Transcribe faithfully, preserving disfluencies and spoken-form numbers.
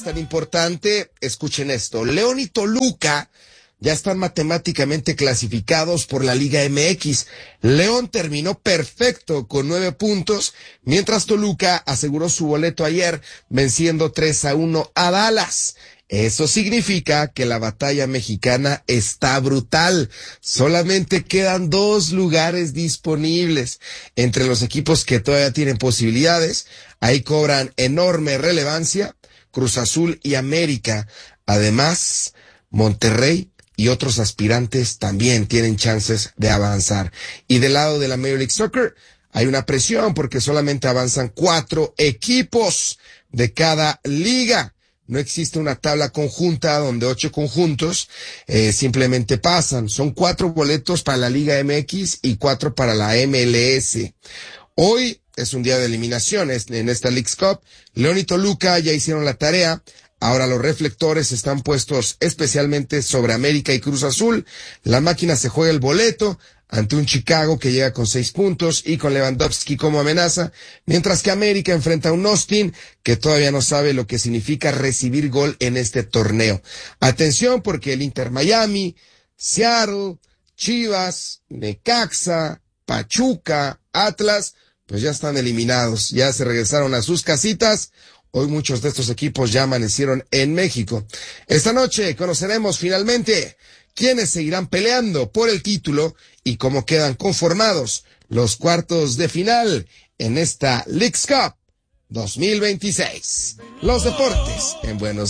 es tan importante, escuchen esto. León y Toluca ya están matemáticamente clasificados por la Liga M X. León terminó perfecto con nueve puntos, mientras Toluca aseguró su boleto ayer, venciendo tres a uno a Dallas. Eso significa que la batalla mexicana está brutal. Solamente quedan dos lugares disponibles. Entre los equipos que todavía tienen posibilidades, ahí cobran enorme relevancia Cruz Azul y América. Además, Monterrey y otros aspirantes también tienen chances de avanzar. Y del lado de la Major League Soccer hay una presión porque solamente avanzan cuatro equipos de cada liga. No existe una tabla conjunta donde ocho conjuntos eh, simplemente pasan. Son cuatro boletos para la Liga M X y cuatro para la M L S. Hoy es un día de eliminaciones en esta Leagues Cup. León y Toluca ya hicieron la tarea. Ahora los reflectores están puestos especialmente sobre América y Cruz Azul. La máquina se juega el boleto ante un Chicago que llega con seis puntos y con Lewandowski como amenaza, mientras que América enfrenta a un Austin que todavía no sabe lo que significa recibir gol en este torneo. Atención porque el Inter Miami, Seattle, Chivas, Necaxa, Pachuca, Atlas, pues ya están eliminados, ya se regresaron a sus casitas. Hoy muchos de estos equipos ya amanecieron en México. Esta noche conoceremos finalmente quiénes seguirán peleando por el título y cómo quedan conformados los cuartos de final en esta Leagues Cup dos mil veintiséis. Los deportes en Buenos